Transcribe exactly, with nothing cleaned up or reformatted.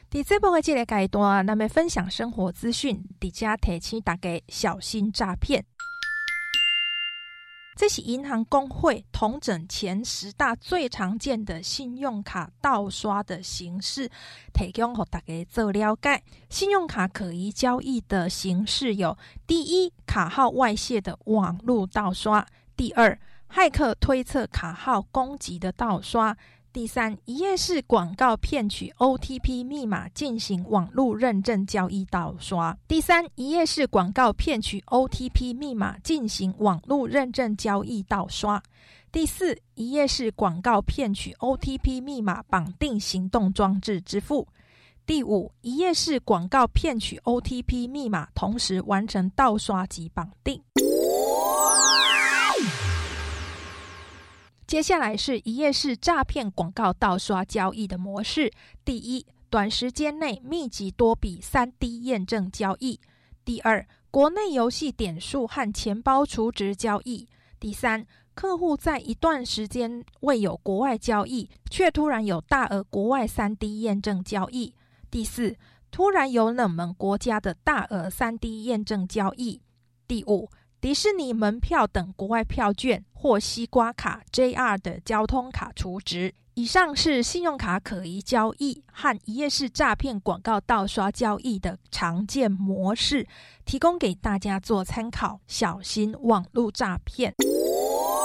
在节目的这个阶段，咱们分享生活资讯，在这提醒大家小心诈骗。这是银行公会统整前十大最常见的信用卡盗刷的形式，提供给大家做了解。信用卡可疑交易的形式有：第一，卡号外泄的网络盗刷；第二，骇客推测卡号攻击的盗刷；第三，一页式广告骗取 O T P 密码进行网络认证交易盗刷；第三，一页式广告骗取 O T P 密码进行网络认证交易盗刷；第四，一页式广告骗取 O T P 密码绑定行动装置支付；第五，一页式广告骗取 O T P 密码同时完成盗刷及绑定。接下来是一页式诈骗广告盗刷交易的模式。第一，短时间内密集多笔 三 D 验证交易；第二，国内游戏点数和钱包储值交易；第三，客户在一段时间未有国外交易，却突然有大额国外 三 D 验证交易；第四，突然有冷门国家的大额 三 D 验证交易；第五，迪士尼门票等国外票券或西瓜卡 J R 的交通卡储值。以上是信用卡可疑交易和一页式诈骗广告盗刷交易的常见模式，提供给大家做参考，小心网络诈骗。